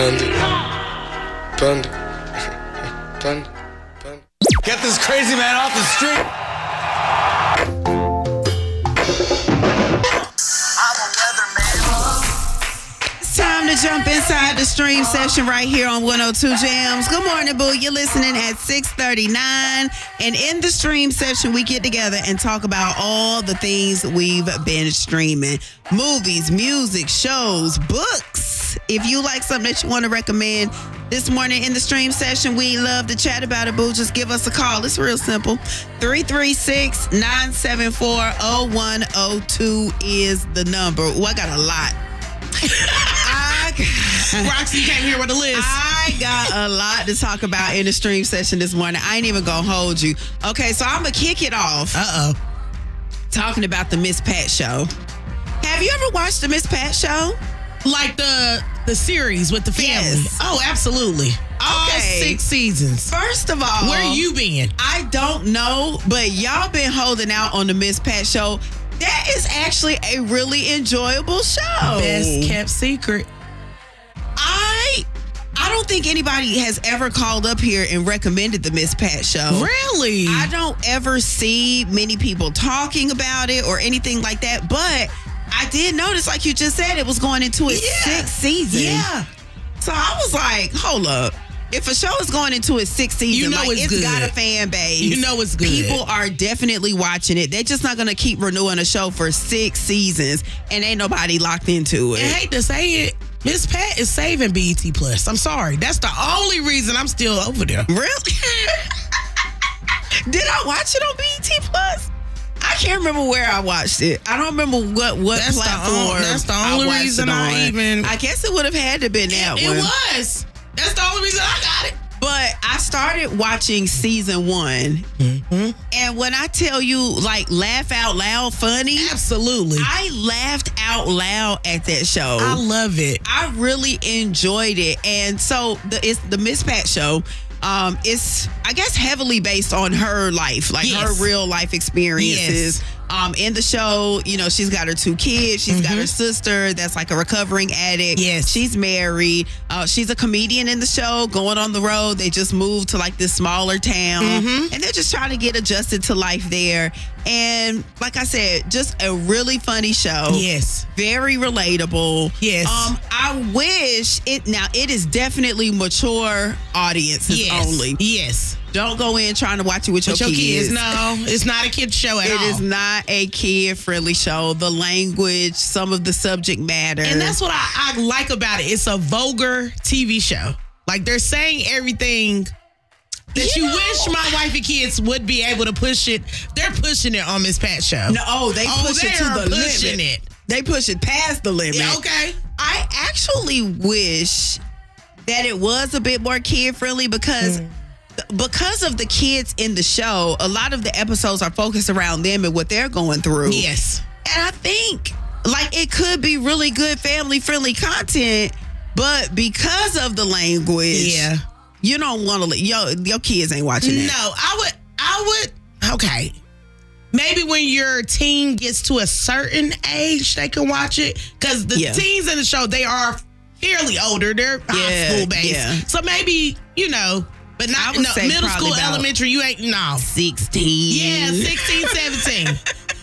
Get this crazy man off the street. It's time to jump inside the stream session right here on 102 Jams. Good morning, boo. You're listening at 6:39. And in the stream session, we get together and talk about all the things we've been streaming. Movies, music, shows, books. If you like something that you want to recommend this morning in the stream session, we love to chat about it, boo. Just give us a call. It's real simple. 336-974-0102 is the number. Oh, I got a lot. Roxy, you came here with a list. I got a lot to talk about in the stream session this morning. I ain't even gonna hold you. Okay, so I'm gonna kick it off. Talking about the Miss Pat show. Have you ever watched the Miss Pat show? Like the series with the family? Yes. Oh, absolutely. All 6 seasons. First of all, where you been? I don't know, but y'all been holding out on the Miss Pat show. That is actually a really enjoyable show. Best kept secret. I don't think anybody has ever called up here and recommended the Miss Pat show. Really? I don't ever see many people talking about it or anything like that, but I did notice, like you just said, it was going into its 6th season. Yeah. So I was like, hold up. If a show is going into its 6th season, you know like, it's good. got a fan base. You know it's good. People are definitely watching it. They're just not going to keep renewing a show for 6 seasons, and ain't nobody locked into it. I hate to say it, Miss Pat is saving BET Plus. I'm sorry. That's the only reason I'm still over there. Really? Did I watch it on BET Plus? I can't remember where I watched it. I don't remember what That's platform. That's the only reason I guess it would have had to been that one. It was. That's the only reason I got it. But I started watching season 1. Mm-hmm. And when I tell you, like, laugh out loud funny. Absolutely. I laughed out loud at that show. I love it. I really enjoyed it. And so it's the Miss Pat show. It's, I guess, heavily based on her life, like her real life experiences. In the show, you know, she's got her 2 kids. She's got her sister that's like a recovering addict. Yes. She's married. She's a comedian in the show, going on the road. They just moved to like this smaller town. And they're just trying to get adjusted to life there. And like I said, just a really funny show. Yes. Very relatable. Yes. I wish it is definitely mature audiences only. Yes. Don't go in trying to watch it with your kids. No, it's not a kid show at all. It is not a kid-friendly show. The language, some of the subject matter. And that's what I like about it. It's a vulgar TV show. Like, they're saying everything that you wish my wife and kids would be able to push it. They're pushing it on Miss Pat show. No, they push it to the pushing limit. It. They push it past the limit. Yeah, okay. I actually wish that it was a bit more kid-friendly because of the kids in the show, a lot of the episodes are focused around them and what they're going through. Yes. And I think, like, it could be really good family-friendly content, but because of the language, you don't want to, your kids ain't watching it. No, I would, okay. Maybe when your teen gets to a certain age, they can watch it. Because the teens in the show, they are fairly older. They're high school based. Yeah. So maybe, but not middle school, elementary, you ain't, 16. Yeah, 16, 17.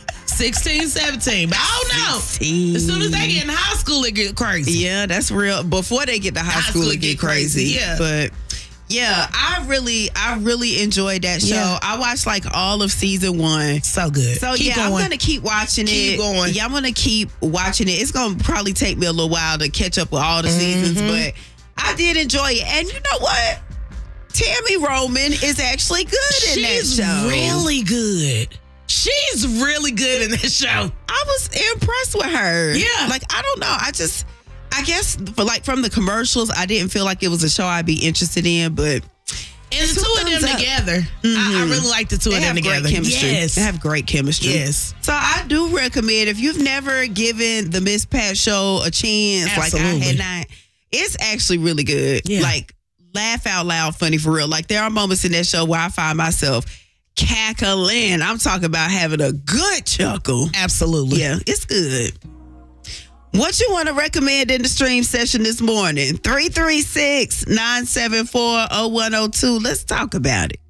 16, 17. But I don't know. 16. As soon as they get in high school, it get crazy. Yeah, that's real. Before they get to high school, it get crazy. Yeah. But yeah, I really enjoyed that show. Yeah. I watched like all of season 1. So good. So keep going. I'm going to keep watching it. Keep going. Yeah, I'm going to keep watching it. It's going to probably take me a little while to catch up with all the seasons, but I did enjoy it. And you know what? Tammy Roman is actually good in that show. She's really good. She's really good in this show. I was impressed with her. Yeah. Like, I don't know. I guess from the commercials, I didn't feel like it was a show I'd be interested in, but and the two of them together, I really like the two of them together. Great chemistry. Yes. They have great chemistry. Yes. So I do recommend, if you've never given the Miss Pat show a chance, like I had not, it's actually really good. Yeah. Like, laugh out loud funny for real. Like, there are moments in that show where I find myself cackling. I'm talking about having a good chuckle. Absolutely. Yeah, it's good. What you want to recommend in the stream session this morning? 336-974-0102. Let's talk about it.